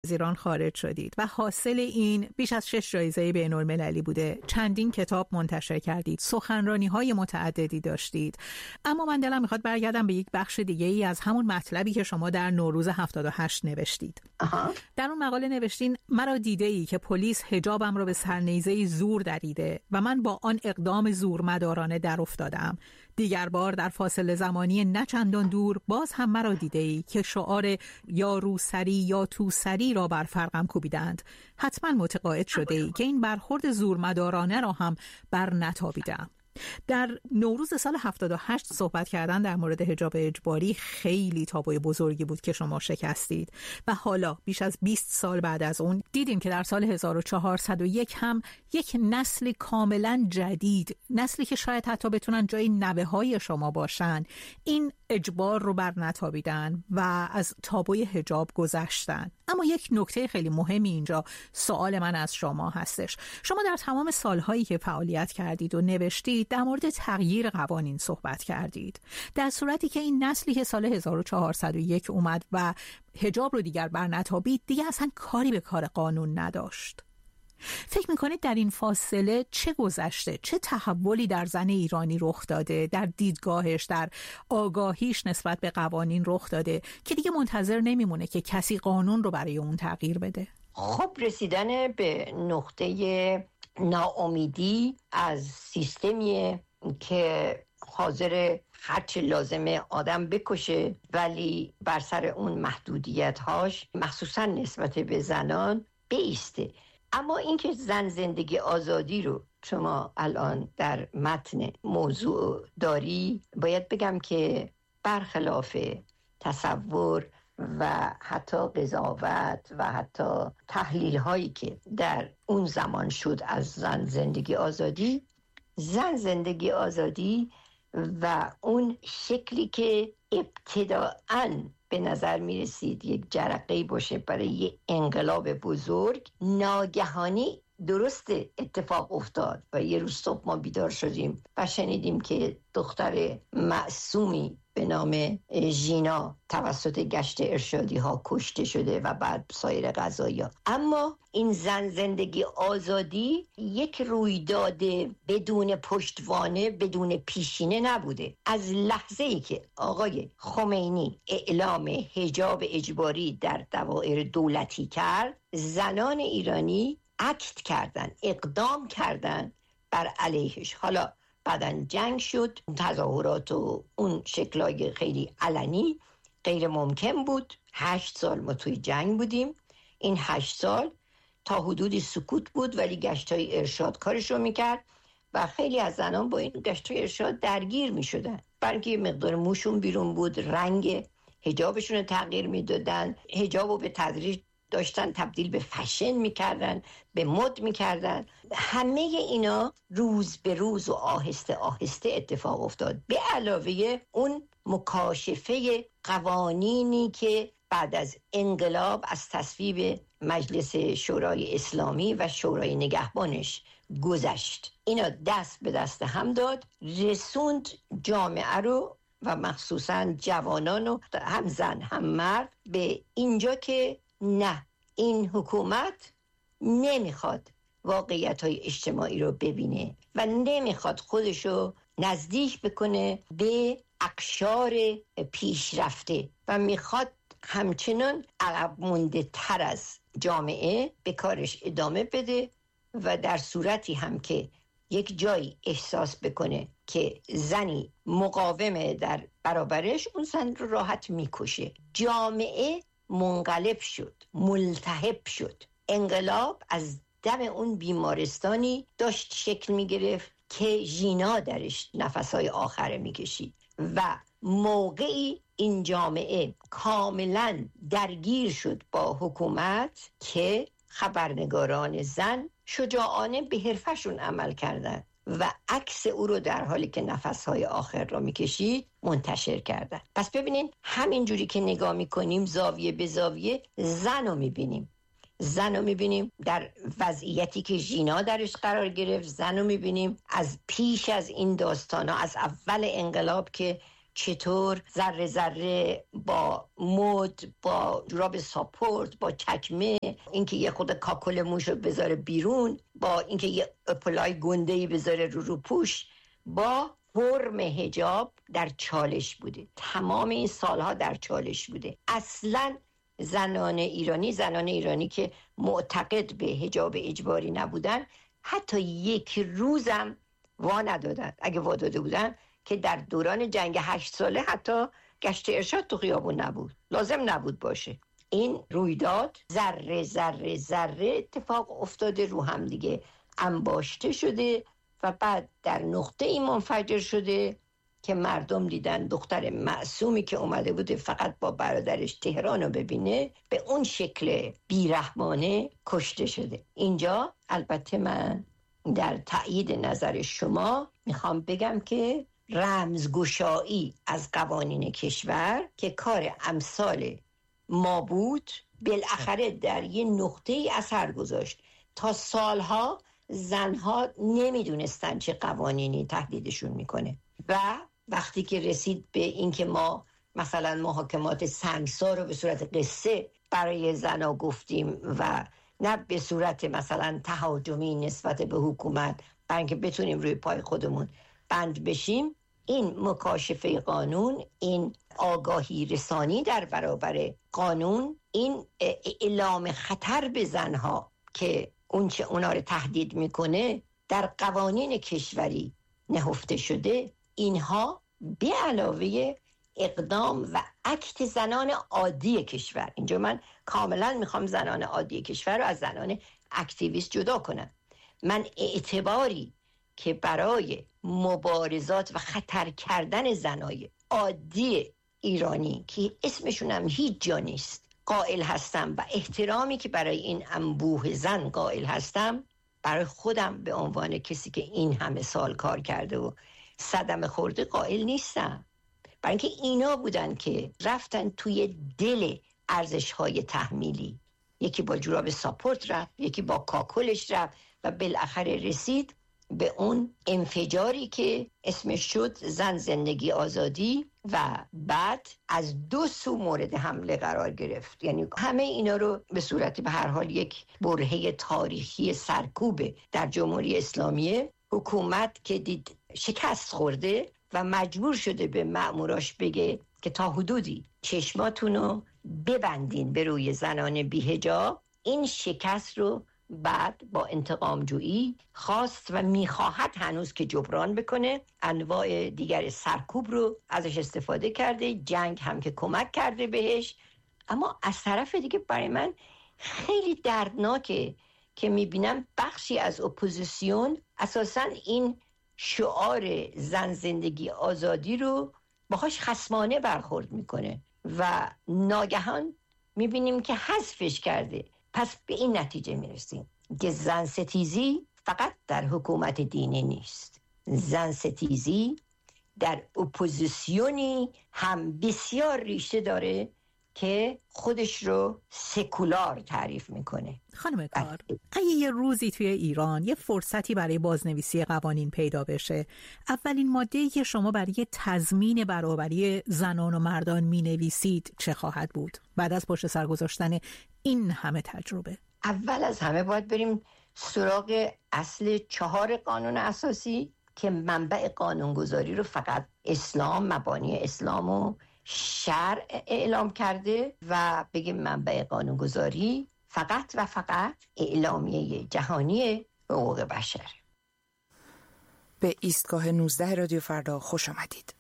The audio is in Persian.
ایران خارج شدید و حاصل این بیش از 6 جایزه بین‌المللی بوده. چندین کتاب منتشر کردید، سخنرانی‌های متعددی داشتید. اما من دلم میخواد برگردم به یک بخش دیگه ای از همون مطلبی که شما در نوروز 78 نوشتید. در اون مقاله نوشتین: مرا دیده‌ای که پلیس حجابم را به سرنیزه زور دریده و من با آن اقدام زورمدارانه در افتادم. دیگر بار در فاصله زمانی نه چندان دور باز هم مرا دیده‌ای که شعار یا روسری یا توسری را بر فرقم کوبیدند. حتما متقاعد شده‌ای که این برخورد زورمدارانه را هم بر نتابیدم. در نوروز سال 78 صحبت کردن در مورد حجاب اجباری خیلی تابوی بزرگی بود که شما شکستید و حالا بیش از 20 سال بعد از اون دیدیم که در سال 1401 هم یک نسل کاملا جدید، نسلی که شاید حتی بتونن جای نوه‌های شما باشن، این اجبار رو بر نتابیدن و از تابوی حجاب گذشتن. اما یک نکته خیلی مهمی اینجا سوال من از شما هستش. شما در تمام سالهایی که فعالیت کردید و نوشتید در مورد تغییر قوانین صحبت کردید، در صورتی که این نسلی که سال 1401 اومد و حجاب رو دیگر بر نتابید دیگه اصلا کاری به کار قانون نداشت. فکر میکنید در این فاصله چه گذشته؟ چه تحولی در زن ایرانی رخ داده؟ در دیدگاهش، در آگاهیش نسبت به قوانین رخ داده که دیگه منتظر نمیمونه که کسی قانون رو برای اون تغییر بده؟ خب رسیدن به نقطه ناامیدی از سیستمی که حاضر هرچی لازمه آدم بکشه ولی بر سر اون محدودیت‌هاش مخصوصا نسبت به زنان بیسته. اما اینکه زن زندگی آزادی رو شما الان در متن موضوع داری، باید بگم که برخلاف تصور و حتی قضاوت و حتی تحلیل هایی که در اون زمان شد از زن زندگی آزادی و اون شکلی که ابتداءً به نظر می رسید یک جرقه‌ای باشه برای یک انقلاب بزرگ، ناگهانی درست اتفاق افتاد و یه روز صبح ما بیدار شدیم و شنیدیم که دختر معصومی به نام ژینا توسط گشت ارشادی ها کشته شده و بعد سایر قضایا. اما این زن زندگی آزادی یک رویداد بدون پشتوانه، بدون پیشینه نبوده. از لحظه‌ای که آقای خمینی اعلام حجاب اجباری در دوائر دولتی کرد، زنان ایرانی اکت کردن، اقدام کردن بر علیهش. حالا بعدن جنگ شد، تظاهرات و اون شکلای خیلی علنی غیر ممکن بود. 8 سال ما توی جنگ بودیم. این 8 سال تا حدودی سکوت بود ولی گشتای ارشاد کارشو میکرد و خیلی از زنان با این گشتای ارشاد درگیر میشدن، برای که مقدار موشون بیرون بود، رنگ حجابشون رو تغییر میدادن، حجابو به تدریج داشتن تبدیل به فشن میکردن، به مد میکردن. همه اینا روز به روز و آهسته آهسته اتفاق افتاد، به علاوه اون مکاشفه قوانینی که بعد از انقلاب از تصویب مجلس شورای اسلامی و شورای نگهبانش گذشت. اینا دست به دست هم داد، رسوند جامعه رو و مخصوصا جوانان و هم زن هم مرد به اینجا که نه، این حکومت نمیخواد واقعیت‌های اجتماعی رو ببینه و نمیخواد خودشو نزدیک بکنه به اقشار پیشرفته و میخواد همچنان عقب مونده تر از جامعه به کارش ادامه بده و در صورتی هم که یک جایی احساس بکنه که زنی مقاومه در برابرش، اون زن رو راحت میکشه. جامعه منقلب شد، ملتهب شد. انقلاب از دم اون بیمارستانی داشت شکل میگرفت که ژینا درش نفسهای آخره میکشید و موقعی این جامعه کاملا درگیر شد با حکومت که خبرنگاران زن شجاعانه به حرفشون عمل کردند و عکس او رو در حالی که نفسهای آخر را میکشید منتشر کردن. پس ببینین همین جوری که نگاه میکنیم زاویه به زاویه زن رو میبینیم در وضعیتی که ژینا درش قرار گرفت، زن رو میبینیم از پیش از این داستانا، از اول انقلاب که چطور ذره ذره با مد، با جوراب ساپورت، با چکمه، اینکه یه خود کاکل موشو بذاره بیرون، با اینکه یه اپلای گنده‌ای بذاره رو پوش، با فرم حجاب در چالش بوده. تمام این سالها در چالش بوده. اصلاً زنان ایرانی که معتقد به حجاب اجباری نبودن، حتی یک روزم وا ندادن. اگه وا داده بودن که در دوران جنگ 8 ساله حتی گشت ارشاد تو خیابون نبود، لازم نبود باشه. این رویداد ذره ذره ذره اتفاق افتاده، رو هم دیگه انباشته شده و بعد در نقطه ای منفجر شده که مردم دیدن دختر معصومی که اومده بوده فقط با برادرش تهران رو ببینه، به اون شکل بیرحمانه کشته شده. اینجا البته من در تأیید نظر شما میخوام بگم که رمزگشایی از قوانین کشور که کار امثال ما بود، بالاخره در یه نقطه ای اثر گذاشت. تا سالها زنها نمیدونستن چه قوانینی تهدیدشون میکنه و وقتی که رسید به اینکه ما مثلا محاکمات سنگسار رو به صورت قصه برای زنها گفتیم و نه به صورت مثلا تهاجمی نسبت به حکومت، برای اینکه بتونیم روی پای خودمون بند بشیم، این مکاشفه قانون، این آگاهی رسانی در برابر قانون، این اعلام خطر به زنها که اون چه اونا رو تهدید میکنه در قوانین کشوری نهفته شده، اینها به علاوه اقدام و اکت زنان عادی کشور، اینجا من کاملا میخوام زنان عادی کشور رو از زنان اکتیویست جدا کنم. من اعتباری که برای مبارزات و خطر کردن زنای عادی ایرانی که اسمشون هم هیچ جا نیست قائل هستم و احترامی که برای این انبوه زن قائل هستم، برای خودم به عنوان کسی که این همه سال کار کرده و صدمه خورده قائل نیستم. برای اینکه اینا بودن که رفتن توی دل ارزش‌های تحمیلی، یکی با جوراب ساپورت رفت، یکی با کاکلش رفت و بالاخره رسید به اون انفجاری که اسمش شد زن زندگی آزادی و بعد از 2 سو مورد حمله قرار گرفت. یعنی همه اینا رو به صورت به هر حال یک برهه تاریخی سرکوبه در جمهوری اسلامی. حکومت که دید شکست خورده و مجبور شده به مأموراش بگه که تا حدودی چشماتونو ببندین به روی زنان بی‌حجاب، این شکست رو بعد با انتقام جویی خواست و میخواهد هنوز که جبران بکنه. انواع دیگر سرکوب رو ازش استفاده کرده، جنگ هم که کمک کرده بهش. اما از طرف دیگه برای من خیلی دردناکه که میبینم بخشی از اپوزیسیون اساساً این شعار زن زندگی آزادی رو باهاش خصمانه برخورد میکنه و ناگهان میبینیم که حذفش کرده. پس به این نتیجه میرسیم که زن ستیزی فقط در حکومت دینی نیست، زن ستیزی در اپوزیسیونی هم بسیار ریشه داره که خودش رو سکولار تعریف میکنه. خانم کار، اگه یه روزی توی ایران یه فرصتی برای بازنویسی قوانین پیدا بشه، اولین ماده‌ای که شما برای تضمین برابری زنان و مردان مینویسید چه خواهد بود بعد از پشت سر گذاشتن این همه تجربه؟ اول از همه باید بریم سراغ اصل 4 قانون اساسی که منبع قانونگذاری رو فقط اسلام، مبانی اسلام و شرع اعلام کرده و بگیم منبع قانونگذاری فقط و فقط اعلامیه جهانی حقوق بشر. به ایستگاه 19 رادیو فردا خوش آمدید.